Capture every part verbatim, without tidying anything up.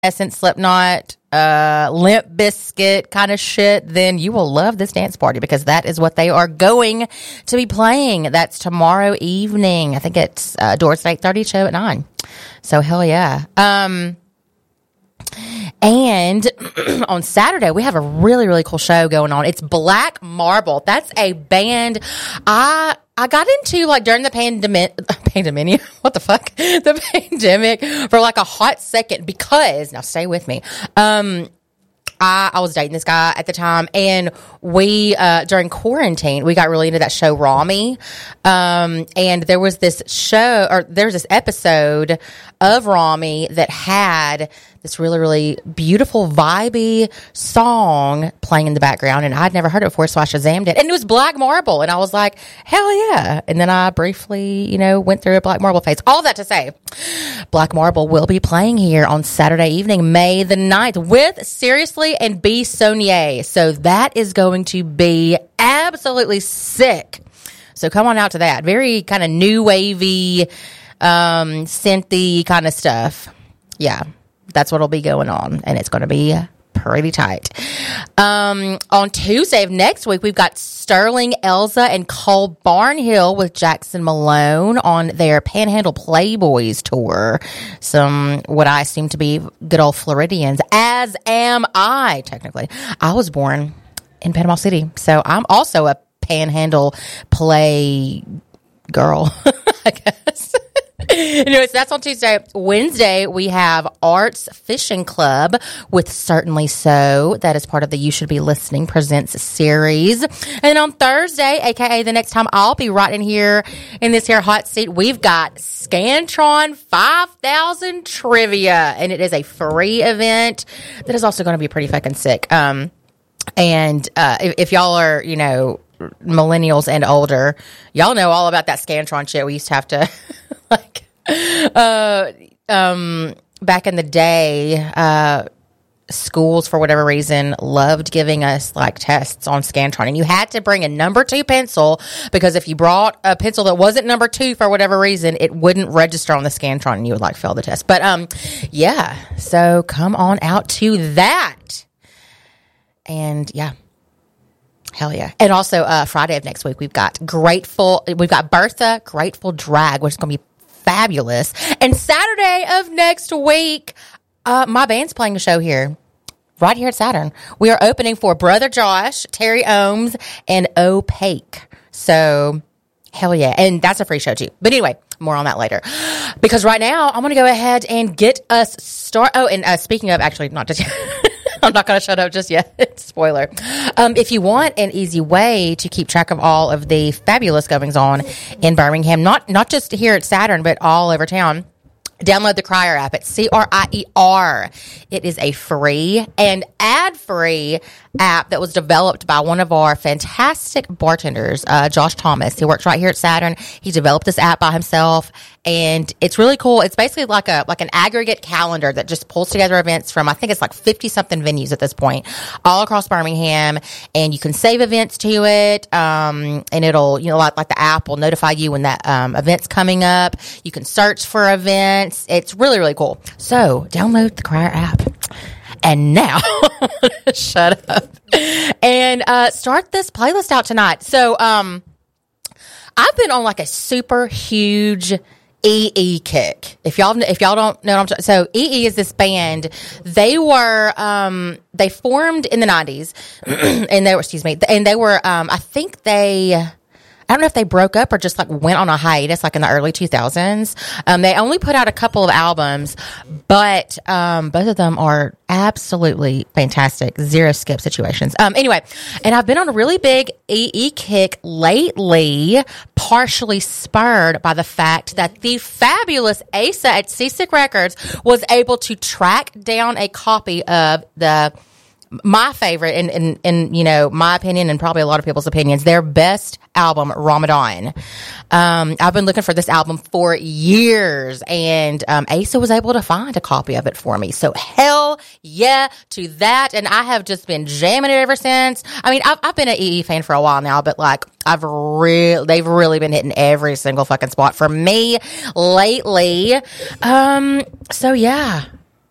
Essence, Slipknot, uh, Limp Bizkit kind of shit, then you will love this dance party because that is what they are going to be playing. That's tomorrow evening. I think it's uh, doors at eight thirty, show at nine. So hell yeah. Um, and on Saturday, we have a really, really cool show going on. It's Black Marble. That's a band I I got into like during the pandemic, pandemic, what the fuck? The pandemic for like a hot second because, now stay with me. Um, I, I was dating this guy at the time, and we, uh, during quarantine, we got really into that show, Rami. Um, and there was this show, or there's this episode of Rami that had this really, really beautiful, vibey song playing in the background, and I'd never heard it before, so I Shazammed it. And it was Black Marble, and I was like, hell yeah. And then I briefly, you know, went through a Black Marble phase. All that to say, Black Marble will be playing here on Saturday evening, May the ninth, with Seriously and B. Saunier. So that is going to be absolutely sick. So come on out to that. Very kind of new wavy, um, synthy kind of stuff. Yeah. That's what'll be going on, and it's going to be pretty tight. Um, on Tuesday of next week, we've got Sterling Elza and Cole Barnhill with Jackson Malone on their Panhandle Playboys tour. Some, what I assume to be good old Floridians, as am I, technically. I was born in Panama City, so I'm also a Panhandle play girl, I guess. Anyways, that's on Tuesday. Wednesday, we have Arts Fishing Club with Certainly So. That is part of the You Should Be Listening Presents series. And on Thursday, a k a the next time I'll be right in here in this here hot seat, we've got Scantron five thousand Trivia. And it is a free event that is also going to be pretty fucking sick. Um, and uh, if, if y'all are, you know, millennials and older, y'all know all about that Scantron shit. We used to have to... Like, uh, um, back in the day, uh, schools, for whatever reason, loved giving us, like, tests on Scantron. And you had to bring a number two pencil, because if you brought a pencil that wasn't number two for whatever reason, it wouldn't register on the Scantron and you would, like, fail the test. But, um, yeah. So come on out to that. And, yeah. Hell yeah. And also, uh, Friday of next week, we've got Grateful, we've got Bertha Grateful Drag, which is going to be fabulous. And Saturday of next week, uh, my band's playing a show here, right here at Saturn. We are opening for Brother Josh, Terry Ohms, and Opaque. So, hell yeah. And that's a free show too. But anyway, more on that later. Because right now, I'm going to go ahead and get us started. Oh, and uh, speaking of, actually, not just... I'm not going to shut up just yet. Spoiler. Um, if you want an easy way to keep track of all of the fabulous goings on in Birmingham, not not just here at Saturn, but all over town, download the Crier app. It's C R I E R. It is a free and ad-free app that was developed by one of our fantastic bartenders, uh, Josh Thomas. He works right here at Saturn. He developed this app by himself, and it's really cool. It's basically like a like an aggregate calendar that just pulls together events from, I think it's like fifty-something venues at this point, all across Birmingham, and you can save events to it, um, and it'll, you know, like, like the app will notify you when that um, event's coming up. You can search for events. It's really, really cool. So download the Crier app. And now, shut up, and uh, start this playlist out tonight. So um, I've been on like a super huge E E kick. If y'all if y'all don't know what I'm talking, so E E is this band. They were um, they formed in the nineties, and they were excuse me, and they were um, I think they. I don't know if they broke up or just like went on a hiatus like in the early two thousands. Um, they only put out a couple of albums, but um, both of them are absolutely fantastic. Zero skip situations. Um, anyway, and I've been on a really big E E kick lately, partially spurred by the fact that the fabulous Asa at Seasick Records was able to track down a copy of the my favorite, in, in, in, you know, my opinion and probably a lot of people's opinions, their best album, Ramadan. Um, I've been looking for this album for years, and um, Asa was able to find a copy of it for me. So hell yeah to that, and I have just been jamming it ever since. I mean, I've, I've been an E E fan for a while now, but like, I've really, they've really been hitting every single fucking spot for me lately. Um, so yeah.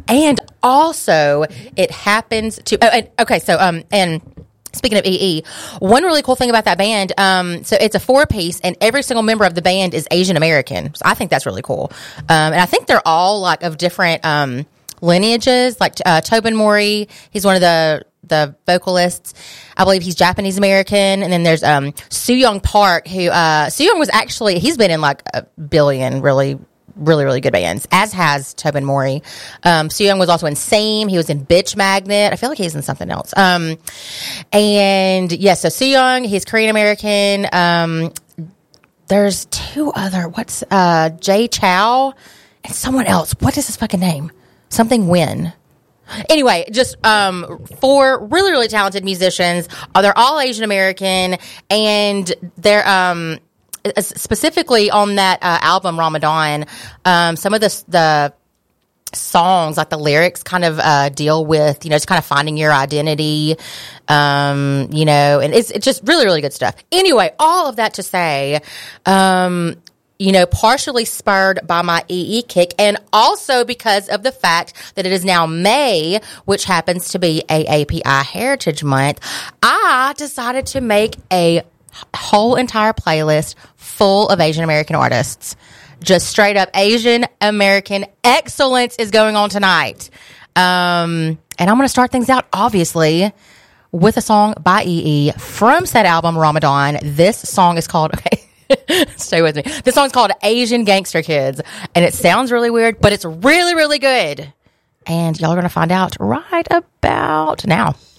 And also, it happens to. Oh, and, okay, so um, and speaking of E E, one really cool thing about that band, um, so it's a four piece, and every single member of the band is Asian American. So I think that's really cool, um, and I think they're all like of different um lineages. Like uh, Tobin Morey, he's one of the the vocalists. I believe he's Japanese American, and then there's um Soo Young Park, who uh Soo Young was actually he's been in like a billion really. Really, really good bands, as has Tobin Morey. Um, Soo Young was also in Same. He was in Bitch Magnet. I feel like he's in something else. Um, and yes, yeah, so Soo Young, he's Korean American. Um, there's two other, what's, uh, Jay Chow and someone else. What is his fucking name? Something Win. Anyway, just um, four really, really talented musicians. Uh, they're all Asian American, and they're, um, specifically on that uh, album Ramadan, um, some of the the songs, like the lyrics, kind of uh, deal with, you know, just kind of finding your identity, um, you know, and it's it's just really, really good stuff. Anyway, all of that to say, um, you know, partially spurred by my E E kick, and also because of the fact that it is now May, which happens to be A A P I Heritage Month, I decided to make a whole entire playlist full of Asian American artists. Just straight up Asian American excellence is going on tonight. Um, and I'm going to start things out, obviously, with a song by E E from said album, Ramadan. This song is called, okay, stay with me. This song's called Asian Gangster Kids. And it sounds really weird, but it's really, really good. And y'all are going to find out right about now.